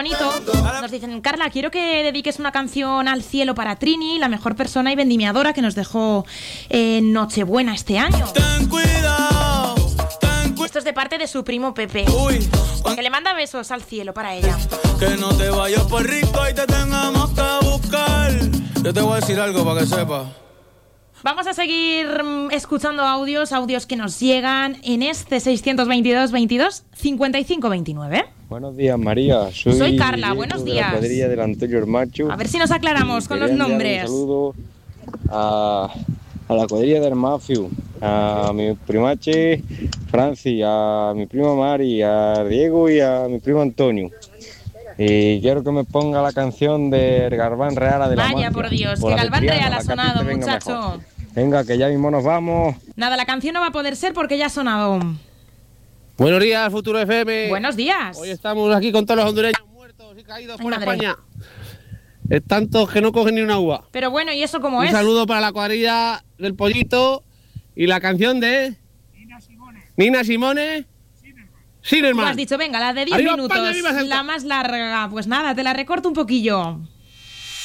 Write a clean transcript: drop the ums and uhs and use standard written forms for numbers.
bonito. Nos dicen, Carla, quiero que dediques una canción al cielo para Trini, la mejor persona y vendimiadora que nos dejó en Nochebuena este año. Ten cuidado. Esto es de parte de su primo Pepe, que le manda besos al cielo para ella. Que no te vayas por rico y te tengamos que buscar. Yo te voy a decir algo para que sepas. Vamos a seguir escuchando audios que nos llegan en este 622 22 55 29. Buenos días, María. Soy Carla, buenos días. De la cuadrilla del Antonio Hermacho. A ver si nos aclaramos con los nombres. Un saludo a la cuadrilla del Mafiu, a mi primache Franci, a mi prima Mari, a Diego y a mi primo Antonio. Y quiero que me ponga la canción de Galván Real de la Vaya, Mafia, por Dios, o que la de Galván Triana, Real ha la que a ti te sonado, venga muchacho. mejor. Venga, que ya mismo nos vamos. Nada, la canción no va a poder ser porque ya ha sonado. Buenos días, Futuro FM. Buenos días. Hoy estamos aquí con todos los hondureños muertos y caídos por España. Es tantos que no cogen ni una uva. Pero bueno, ¿y eso cómo Un es? saludo para la cuadrilla del Pollito y la canción de Nina Simone. Tú has dicho, venga, la de 10 ¡Arriba minutos, España, viva Ceuta! la más larga. Pues nada, te la recorto un poquillo.